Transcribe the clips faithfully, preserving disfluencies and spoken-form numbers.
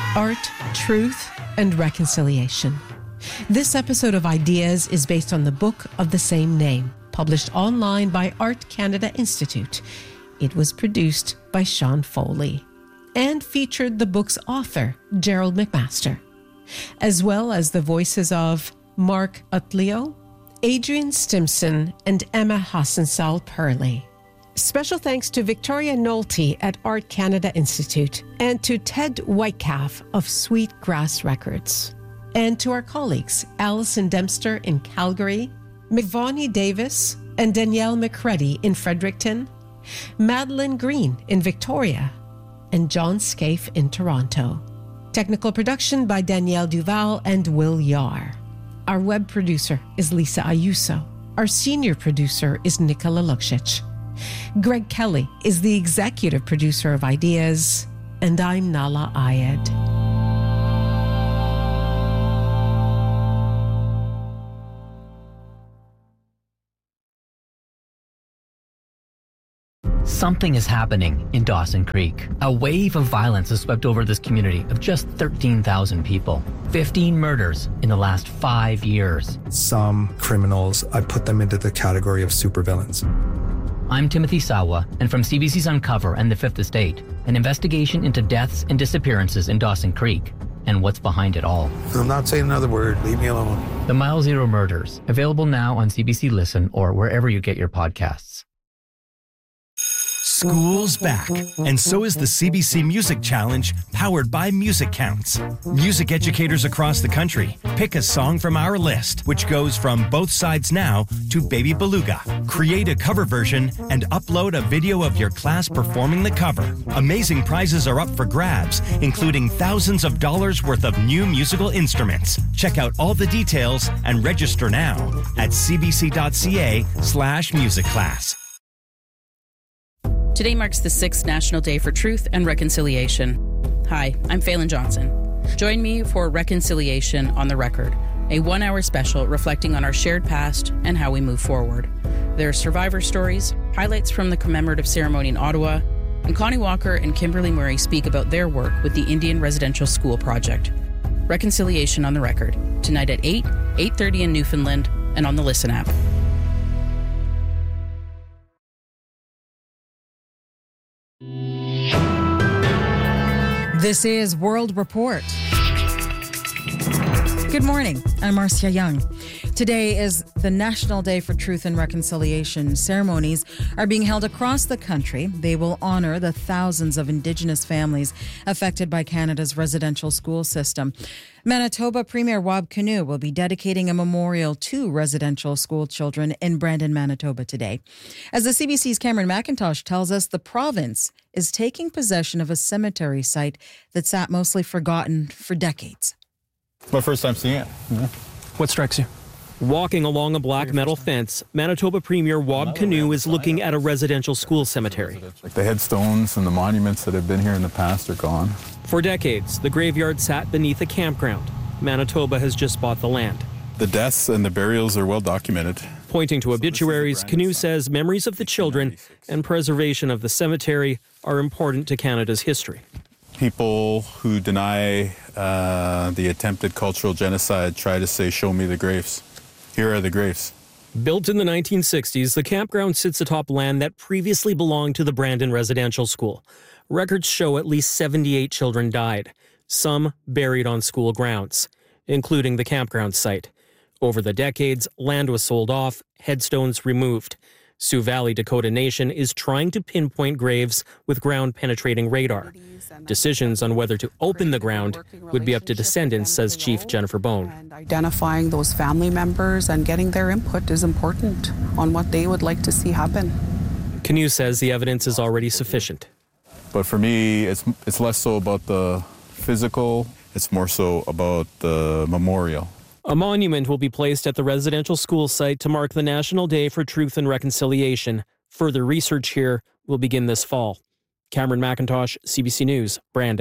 Art, Truth, and Reconciliation. This episode of Ideas is based on the book of the same name, published online by Art Canada Institute. It was produced by Sean Foley and featured the book's author, Gerald McMaster, as well as the voices of Mark Utleo, Adrian Stimson, and Emma Hassensal-Perley. Special thanks to Victoria Nolte at Art Canada Institute and to Ted Whitecalf of Sweet Grass Records. And to our colleagues, Alison Dempster in Calgary, McVonnie Davis and Danielle McCready in Fredericton, Madeline Green in Victoria, and John Scaife in Toronto. Technical production by Danielle Duval and Will Yar. Our web producer is Lisa Ayuso. Our senior producer is Nicola Luksic. Greg Kelly is the executive producer of Ideas, and I'm Nala Ayed. Something is happening in Dawson Creek. A wave of violence has swept over this community of just thirteen thousand people. fifteen murders in the last five years. Some criminals, I put them into the category of supervillains. I'm Timothy Sawa, and from C B C's Uncover and The Fifth Estate, an investigation into deaths and disappearances in Dawson Creek and what's behind it all. I'm not saying another word. Leave me alone. The Mile Zero Murders, available now on C B C Listen or wherever you get your podcasts. School's back, and so is the C B C Music Challenge, powered by Music Counts. Music educators across the country pick a song from our list, which goes from Both Sides Now to Baby Beluga. Create a cover version and upload a video of your class performing the cover. Amazing prizes are up for grabs, including thousands of dollars worth of new musical instruments. Check out all the details and register now at cbc.ca slash music class. Today marks the sixth National Day for Truth and Reconciliation. Hi, I'm Phelan Johnson. Join me for Reconciliation on the Record, a one-hour special reflecting on our shared past and how we move forward. There are survivor stories, highlights from the commemorative ceremony in Ottawa, and Connie Walker and Kimberly Murray speak about their work with the Indian Residential School Project. Reconciliation on the Record, tonight at eight, eight thirty in Newfoundland, and on the Listen app. This is World Report. Good morning, I'm Marcia Young. Today is the National Day for Truth and Reconciliation. Ceremonies are being held across the country. They will honor the thousands of Indigenous families affected by Canada's residential school system. Manitoba Premier Wab Kinew will be dedicating a memorial to residential school children in Brandon, Manitoba today. As the C B C's Cameron McIntosh tells us, the province is taking possession of a cemetery site that sat mostly forgotten for decades. It's my first time seeing it. Yeah. What strikes you? Walking along a black metal fence, Manitoba Premier Wab Kinew is looking at a residential school cemetery. Like the headstones and the monuments that have been here in the past are gone. For decades, the graveyard sat beneath a campground. Manitoba has just bought the land. The deaths and the burials are well documented. Pointing to obituaries, Kinew says memories of the children and preservation of the cemetery are important to Canada's history. People who deny uh, the attempted cultural genocide try to say, show me the graves. Here are the graves. Built in the nineteen sixties, the campground sits atop land that previously belonged to the Brandon Residential School. Records show at least seventy-eight children died, some buried on school grounds, including the campground site. Over the decades, land was sold off, headstones removed. Sioux Valley Dakota Nation is trying to pinpoint graves with ground-penetrating radar. Decisions on whether to open the ground would be up to descendants, says Chief Jennifer Bone. And identifying those family members and getting their input is important on what they would like to see happen. Kinew says the evidence is already sufficient. But for me, it's it's less so about the physical, it's more so about the memorial. A monument will be placed at the residential school site to mark the National Day for Truth and Reconciliation. Further research here will begin this fall. Cameron McIntosh, C B C News, Brandon.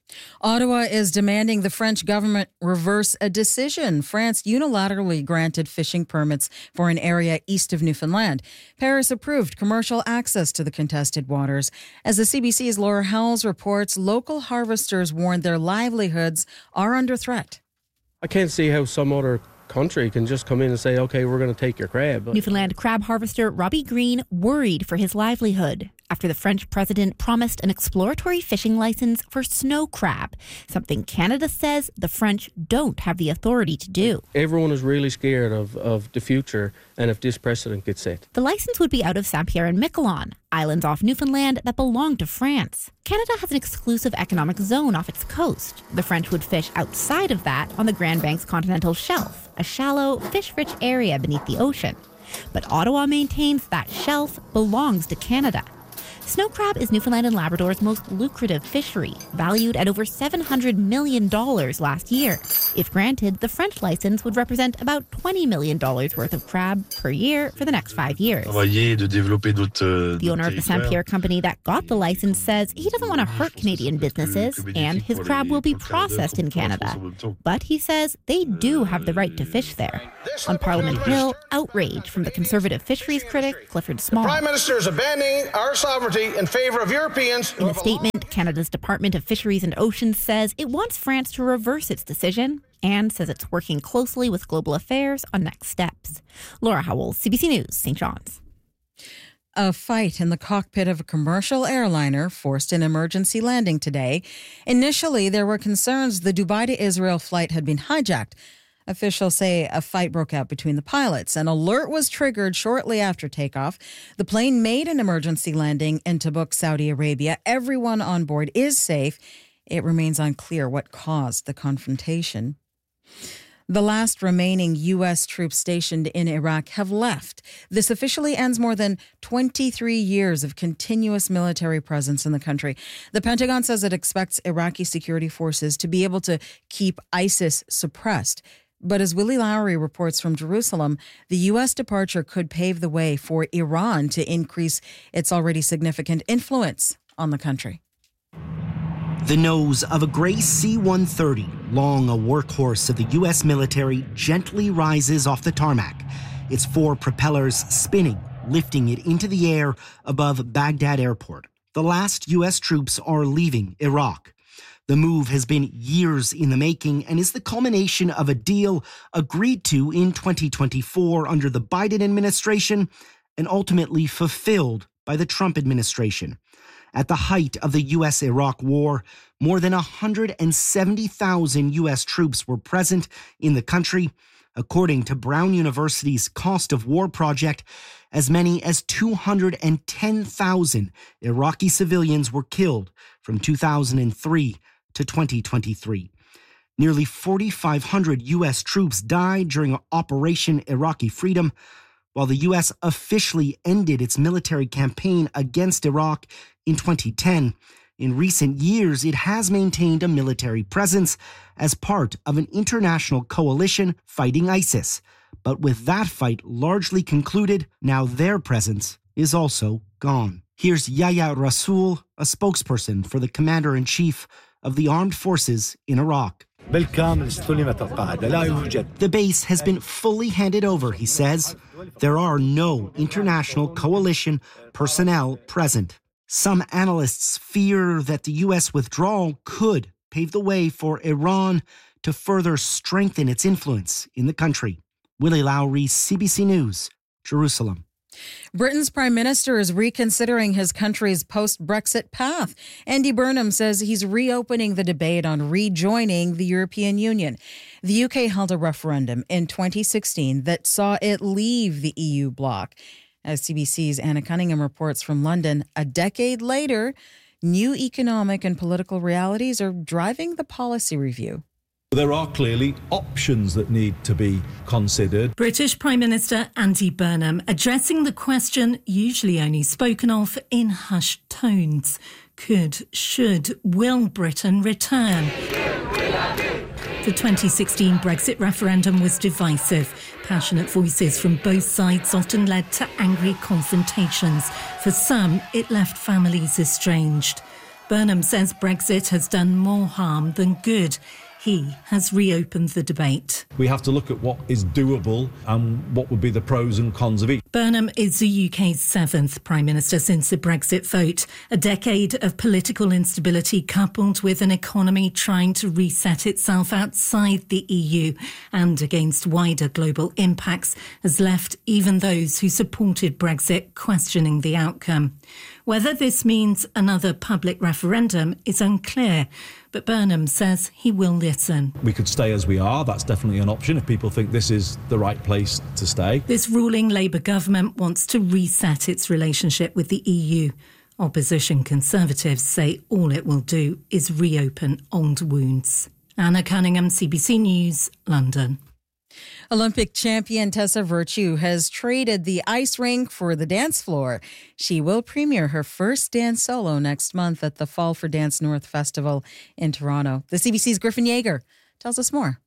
Ottawa is demanding the French government reverse a decision. France unilaterally granted fishing permits for an area east of Newfoundland. Paris approved commercial access to the contested waters. As the C B C's Laura Howells reports, local harvesters warned their livelihoods are under threat. I can't see how some other country can just come in and say, OK, we're going to take your crab. Newfoundland crab harvester Robbie Green worried for his livelihood after the French president promised an exploratory fishing license for snow crab, something Canada says the French don't have the authority to do. Everyone is really scared of, of the future and if this precedent gets set. The license would be out of Saint Pierre and Miquelon, islands off Newfoundland that belong to France. Canada has an exclusive economic zone off its coast. The French would fish outside of that on the Grand Banks continental shelf, a shallow, fish-rich area beneath the ocean. But Ottawa maintains that shelf belongs to Canada. Snow crab is Newfoundland and Labrador's most lucrative fishery, valued at over seven hundred million dollars last year. If granted, the French license would represent about twenty million dollars worth of crab per year for the next five years. The owner of the Saint Pierre company that got the license says he doesn't want to hurt Canadian businesses, and his crab will be processed in Canada. But he says they do have the right to fish there. On Parliament Hill, outrage from the Conservative fisheries critic Clifford Small. The Prime Minister is abandoning our sovereignty in favour of Europeans. In a statement, Canada's Department of Fisheries and Oceans says it wants France to reverse its decision and says it's working closely with Global Affairs on next steps. Laura Howells, C B C News, Saint John's. A fight in the cockpit of a commercial airliner forced an emergency landing today. Initially, there were concerns the Dubai to Israel flight had been hijacked. Officials say a fight broke out between the pilots. An alert was triggered shortly after takeoff. The plane made an emergency landing in Tabuk, Saudi Arabia. Everyone on board is safe. It remains unclear what caused the confrontation. The last remaining U S troops stationed in Iraq have left. This officially ends more than twenty-three years of continuous military presence in the country. The Pentagon says it expects Iraqi security forces to be able to keep ISIS suppressed. But as Willie Lowry reports from Jerusalem, the U S departure could pave the way for Iran to increase its already significant influence on the country. The nose of a gray C one thirty, long a workhorse of the U S military, gently rises off the tarmac, its four propellers spinning, lifting it into the air above Baghdad Airport. The last U S troops are leaving Iraq. The move has been years in the making and is the culmination of a deal agreed to in twenty twenty-four under the Biden administration and ultimately fulfilled by the Trump administration. At the height of the U S-Iraq war, more than one hundred seventy thousand U S troops were present in the country. According to Brown University's Cost of War project, as many as two hundred ten thousand Iraqi civilians were killed from two thousand three to twenty twenty-three. Nearly forty-five hundred U S troops died during Operation Iraqi Freedom, while the U S officially ended its military campaign against Iraq in twenty ten. In recent years, it has maintained a military presence as part of an international coalition fighting ISIS. But with that fight largely concluded, now their presence is also gone. Here's Yahya Rasool, a spokesperson for the commander-in-chief of the armed forces in Iraq. The base has been fully handed over, he says. There are no international coalition personnel present. Some analysts fear that the U S withdrawal could pave the way for Iran to further strengthen its influence in the country. Willie Lowry, C B C News, Jerusalem. Britain's Prime Minister is reconsidering his country's post-Brexit path. Andy Burnham says he's reopening the debate on rejoining the European Union. The U K held a referendum in twenty sixteen that saw it leave the E U bloc. As C B C's Anna Cunningham reports from London, a decade later, new economic and political realities are driving the policy review. There are clearly options that need to be considered. British Prime Minister Andy Burnham addressing the question usually only spoken of in hushed tones. Could, should, will Britain return? The twenty sixteen Brexit referendum was divisive. Passionate voices from both sides often led to angry confrontations. For some, it left families estranged. Burnham says Brexit has done more harm than good. He has reopened the debate. We have to look at what is doable and what would be the pros and cons of each. Burnham is the U K's seventh Prime Minister since the Brexit vote. A decade of political instability coupled with an economy trying to reset itself outside the E U and against wider global impacts has left even those who supported Brexit questioning the outcome. Whether this means another public referendum is unclear, but Burnham says he will listen. We could stay as we are. That's definitely an option if people think this is the right place to stay. This ruling Labour government wants to reset its relationship with the E U. Opposition Conservatives say all it will do is reopen old wounds. Anna Cunningham, C B C News, London. Olympic champion Tessa Virtue has traded the ice rink for the dance floor. She will premiere her first dance solo next month at the Fall for Dance North Festival in Toronto. The C B C's Griffin Yeager tells us more.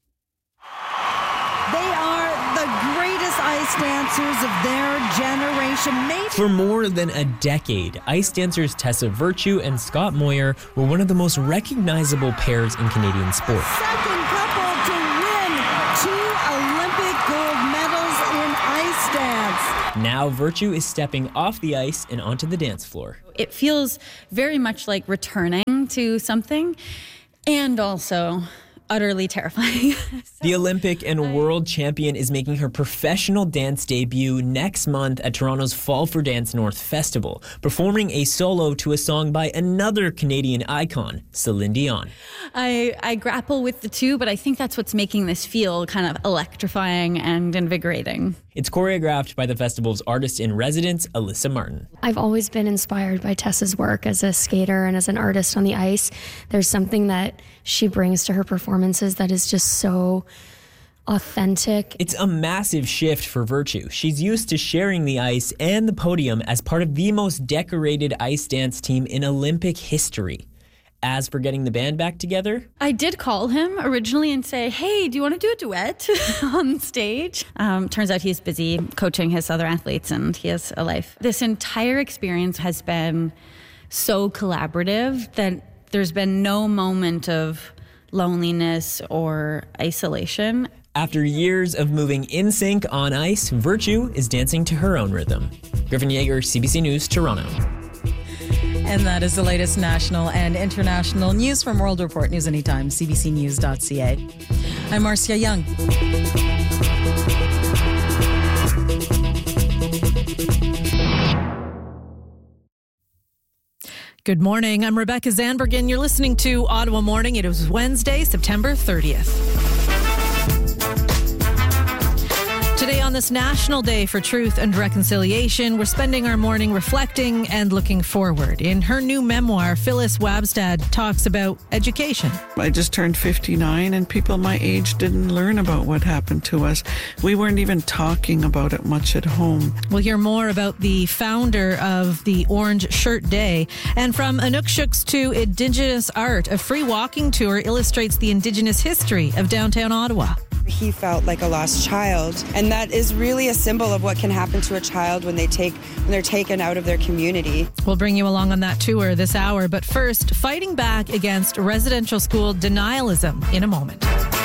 They are the greatest ice dancers of their generation. Maybe- For more than a decade, ice dancers Tessa Virtue and Scott Moyer were one of the most recognizable pairs in Canadian sport. Second couple to win two Olympic gold medals in ice dance. Now Virtue is stepping off the ice and onto the dance floor. It feels very much like returning to something, and also utterly terrifying. The Olympic and world champion is making her professional dance debut next month at Toronto's Fall for Dance North Festival, performing a solo to a song by another Canadian icon, Celine Dion. I, I grapple with the two, but I think that's what's making this feel kind of electrifying and invigorating. It's choreographed by the festival's artist-in-residence, Alyssa Martin. I've always been inspired by Tessa's work as a skater and as an artist on the ice. There's something that she brings to her performances that is just so authentic. It's a massive shift for Virtue. She's used to sharing the ice and the podium as part of the most decorated ice dance team in Olympic history. As for getting the band back together, I did call him originally and say, hey, do you want to do a duet on stage? Um, turns out he's busy coaching his other athletes and he has a life. This entire experience has been so collaborative that there's been no moment of loneliness or isolation. After years of moving in sync on ice, Virtue is dancing to her own rhythm. Griffin Yeager, C B C News, Toronto. And that is the latest national and international news from World Report News Anytime, c b c news dot c a. I'm Marcia Young. Good morning. I'm Rebecca Zandbergen. You're listening to Ottawa Morning. It was Wednesday, September thirtieth. Today on this National Day for Truth and Reconciliation, we're spending our morning reflecting and looking forward. In her new memoir, Phyllis Wabstad talks about education. I just turned fifty-nine and people my age didn't learn about what happened to us. We weren't even talking about it much at home. We'll hear more about the founder of the Orange Shirt Day. And from Inukshuk's to Indigenous art, a free walking tour illustrates the Indigenous history of downtown Ottawa. He felt like a lost child, and that is really a symbol of what can happen to a child when they take when they're taken out of their community. We'll bring you along on that tour this hour, but first, fighting back against residential school denialism in a moment.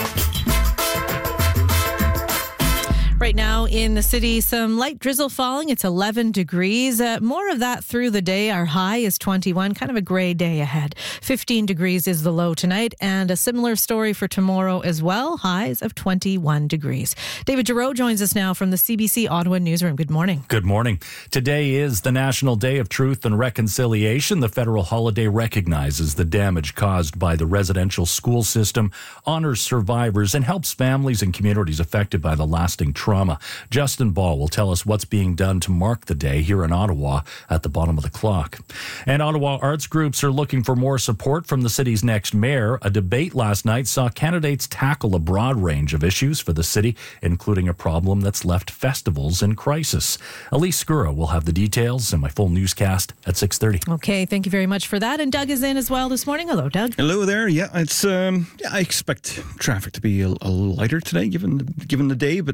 Right now in the city, some light drizzle falling. It's eleven degrees. Uh, more of that through the day. Our high is twenty-one. Kind of a gray day ahead. fifteen degrees is the low tonight, and a similar story for tomorrow as well. Highs of twenty-one degrees. David Giroux joins us now from the C B C Ottawa newsroom. Good morning. Good morning. Today is the National Day of Truth and Reconciliation. The federal holiday recognizes the damage caused by the residential school system, honors survivors, and helps families and communities affected by the lasting trauma. Justin Ball will tell us what's being done to mark the day here in Ottawa at the bottom of the clock. And Ottawa arts groups are looking for more support from the city's next mayor. A debate last night saw candidates tackle a broad range of issues for the city, including a problem that's left festivals in crisis. Elise Skura will have the details in my full newscast at six thirty. Okay, thank you very much for that. And Doug is in as well this morning. Hello, Doug. Hello there. Yeah, it's um, yeah, I expect traffic to be a, a little lighter today, given the, given the day, but um,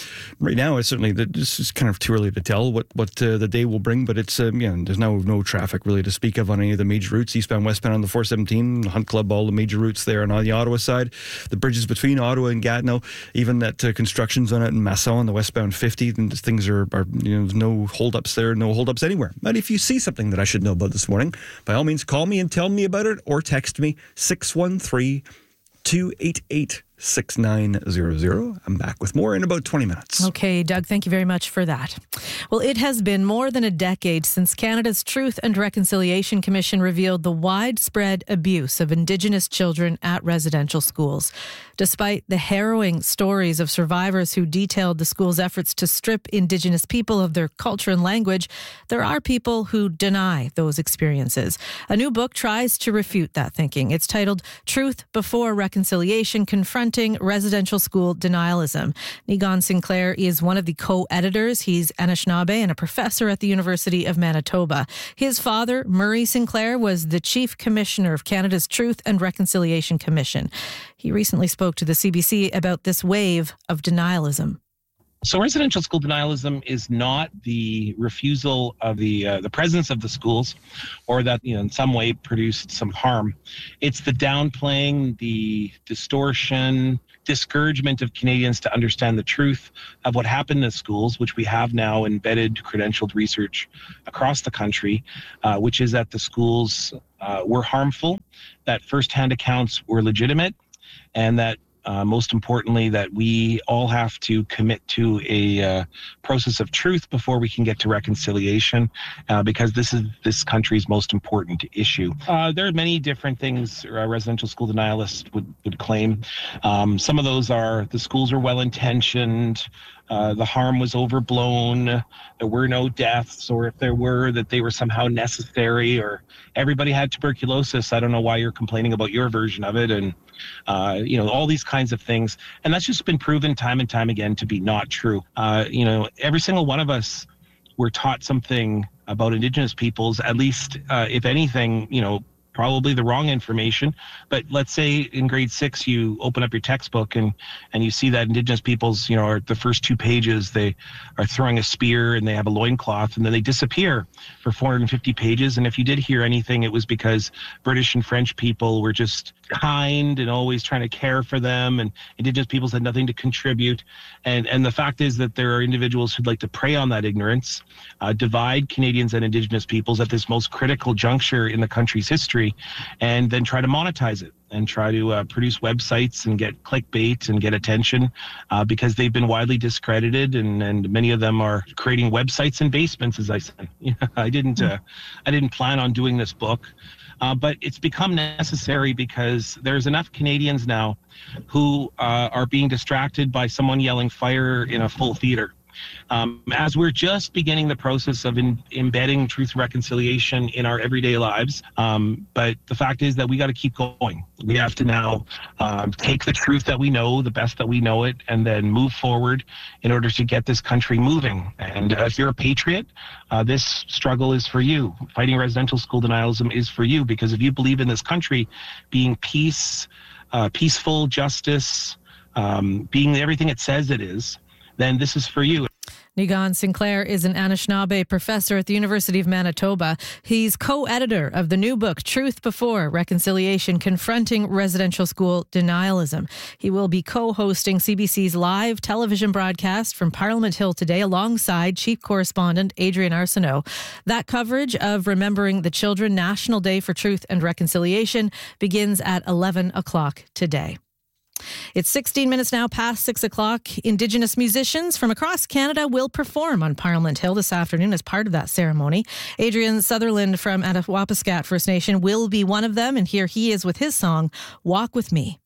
right now, it's certainly this is kind of too early to tell what what uh, the day will bring. But it's um, yeah, there's now no traffic really to speak of on any of the major routes, eastbound, westbound on the four seventeen, Hunt Club, all the major routes there, and on the Ottawa side, the bridges between Ottawa and Gatineau, even that uh, construction zone out in Masson on the westbound fifty, and things are, are you know, no holdups there, no holdups anywhere. But if you see something that I should know about this morning, by all means, call me and tell me about it, or text me six one three, two eight eight, six nine zero zero. I'm back with more in about twenty minutes. Okay, Doug, thank you very much for that. Well, it has been more than a decade since Canada's Truth and Reconciliation Commission revealed the widespread abuse of Indigenous children at residential schools. Despite the harrowing stories of survivors who detailed the school's efforts to strip Indigenous people of their culture and language, there are people who deny those experiences. A new book tries to refute that thinking. It's titled Truth Before Reconciliation: Confronting Residential School Denialism. Niigaan Sinclair is one of the co-editors. He's Anishinaabe and a professor at the University of Manitoba. His father, Murray Sinclair, was the Chief Commissioner of Canada's Truth and Reconciliation Commission. He recently spoke to the C B C about this wave of denialism. So residential school denialism is not the refusal of the uh, the presence of the schools, or that, you know, in some way produced some harm. It's the downplaying, the distortion, discouragement of Canadians to understand the truth of what happened in schools, which we have now embedded credentialed research across the country, uh, which is that the schools uh, were harmful, that firsthand accounts were legitimate, and that Uh, most importantly, that we all have to commit to a uh, process of truth before we can get to reconciliation, uh, because this is this country's most important issue. Uh, there are many different things uh, residential school denialists would, would claim. Um, some of those are the schools are well-intentioned, uh, the harm was overblown, there were no deaths, or if there were, that they were somehow necessary, or everybody had tuberculosis. I don't know why you're complaining about your version of it, and uh, you know, all these kinds of things. And that's just been proven time and time again to be not true. Uh, you know, every single one of us were taught something about Indigenous peoples, at least, uh, if anything, you know, probably the wrong information. But let's say in grade six, you open up your textbook and, and you see that Indigenous peoples, you know, are the first two pages, they are throwing a spear and they have a loincloth, and then they disappear for four hundred fifty pages. And if you did hear anything, it was because British and French people were just kind and always trying to care for them, and Indigenous peoples had nothing to contribute. And, and the fact is that there are individuals who'd like to prey on that ignorance, uh, divide Canadians and Indigenous peoples at this most critical juncture in the country's history, and then try to monetize it and try to uh, produce websites and get clickbait and get attention, uh, because they've been widely discredited, and, and many of them are creating websites in basements, as I said. I didn't uh, I didn't plan on doing this book, uh, but it's become necessary because there's enough Canadians now who uh, are being distracted by someone yelling fire in a full theater. Um, as we're just beginning the process of in, embedding truth and reconciliation in our everyday lives. Um, but the fact is that we got to keep going. We have to now um, take the truth that we know, the best that we know it, and then move forward in order to get this country moving. And uh, if you're a patriot, uh, this struggle is for you. Fighting residential school denialism is for you, because if you believe in this country being peace, uh, peaceful, justice, um, being everything it says it is, then this is for you. Niigaan Sinclair is an Anishinaabe professor at the University of Manitoba. He's co-editor of the new book, Truth Before Reconciliation: Confronting Residential School Denialism. He will be co-hosting C B C's live television broadcast from Parliament Hill today alongside Chief Correspondent Adrian Arsenault. That coverage of Remembering the Children National Day for Truth and Reconciliation begins at eleven o'clock today. It's sixteen minutes now past six o'clock. Indigenous musicians from across Canada will perform on Parliament Hill this afternoon as part of that ceremony. Adrian Sutherland from Attawapiskat First Nation will be one of them, and here he is with his song, Walk With Me.